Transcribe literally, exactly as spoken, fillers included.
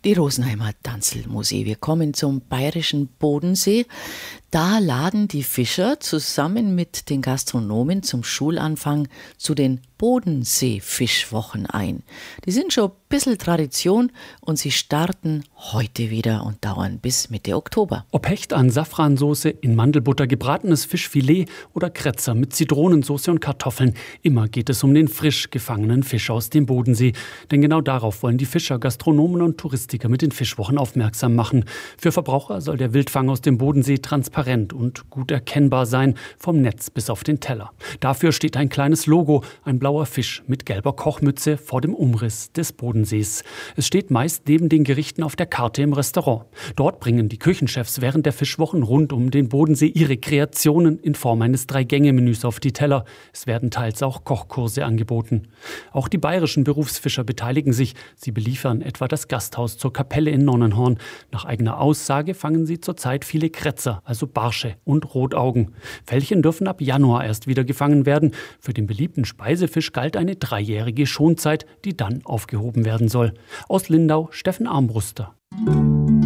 Die Rosenheimer Tanzelmusik. Wir kommen zum bayerischen Bodensee. Da laden die Fischer zusammen mit den Gastronomen zum Schulanfang zu den Bodensee-Fischwochen ein. Die sind schon ein bisschen Tradition und sie starten heute wieder und dauern bis Mitte Oktober. Ob Hecht an Safransoße, in Mandelbutter gebratenes Fischfilet oder Kretzer mit Zitronensoße und Kartoffeln, immer geht es um den frisch gefangenen Fisch aus dem Bodensee. Denn genau darauf wollen die Fischer, Gastronomen und Touristiker mit den Fischwochen aufmerksam machen. Für Verbraucher soll der Wildfang aus dem Bodensee transparent und gut erkennbar sein, vom Netz bis auf den Teller. Dafür steht ein kleines Logo, ein blauer Fisch mit gelber Kochmütze vor dem Umriss des Bodensees. Es steht meist neben den Gerichten auf der Karte im Restaurant. Dort bringen die Küchenchefs während der Fischwochen rund um den Bodensee ihre Kreationen in Form eines Drei-Gänge-Menüs auf die Teller. Es werden teils auch Kochkurse angeboten. Auch die bayerischen Berufsfischer beteiligen sich. Sie beliefern etwa das Gasthaus zur Kapelle in Nonnenhorn. Nach eigener Aussage fangen sie zurzeit viele Kretzer, also Barsche und Rotaugen. Felchen dürfen ab Januar erst wieder gefangen werden. Für den beliebten Speisefisch galt eine dreijährige Schonzeit, die dann aufgehoben werden soll. Aus Lindau, Steffen Armbruster.